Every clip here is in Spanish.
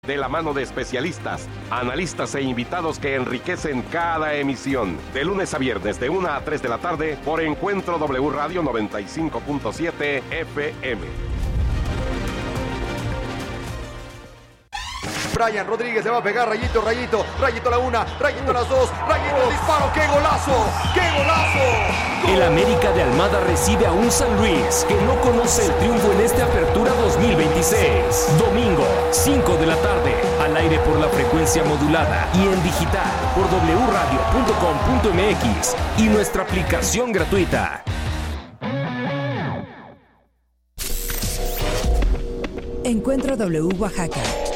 De la mano de especialistas, analistas e invitados que enriquecen cada emisión. De lunes a viernes de 1 a 3 de la tarde por Encuentro W Radio 95.7 FM. Brian Rodríguez se va a pegar, Rayito la una, Rayito las dos, Rayito disparo, ¡qué golazo! ¡Qué golazo! El América de Almada recibe a un San Luis que no conoce el triunfo en esta apertura 2026. Domingo, 5 de la tarde, al aire por la frecuencia modulada y en digital por wradio.com.mx y nuestra aplicación gratuita. Encuentro W Oaxaca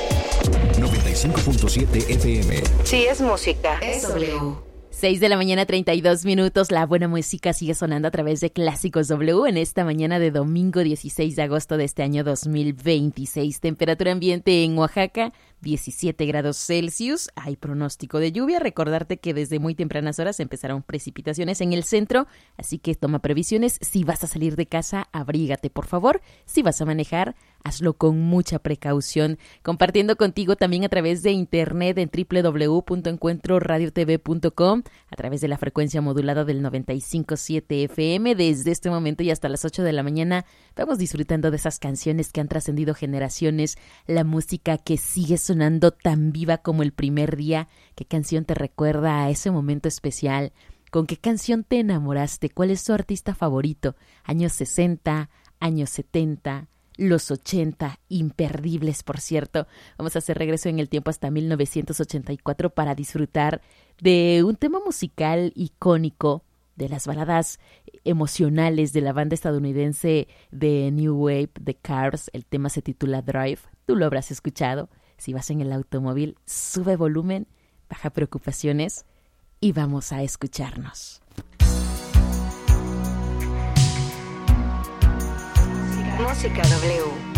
95.7 FM. Sí, es música, es W. 6 de la mañana, 32 minutos. La buena música sigue sonando a través de Clásicos W en esta mañana de domingo 16 de agosto de este año 2026. Temperatura ambiente en Oaxaca, 17 grados Celsius. Hay pronóstico de lluvia. Recordarte que desde muy tempranas horas empezaron precipitaciones en el centro, así que toma previsiones. Si vas a salir de casa, abrígate, por favor. Si vas a manejar, hazlo con mucha precaución. Compartiendo contigo también a través de internet en www.encuentroradiotv.com, a través de la frecuencia modulada del 95.7 FM. Desde este momento y hasta las 8 de la mañana vamos disfrutando de esas canciones que han trascendido generaciones, la música que sigue sonando tan viva como el primer día. ¿Qué canción te recuerda a ese momento especial? ¿Con qué canción te enamoraste? ¿Cuál es tu artista favorito? Años 60, años 70... los 80, imperdibles, por cierto. Vamos a hacer regreso en el tiempo hasta 1984 para disfrutar de un tema musical icónico, de las baladas emocionales de la banda estadounidense de New Wave, The Cars. El tema se titula Drive. Tú lo habrás escuchado. Si vas en el automóvil, sube volumen, baja preocupaciones y vamos a escucharnos. Música W.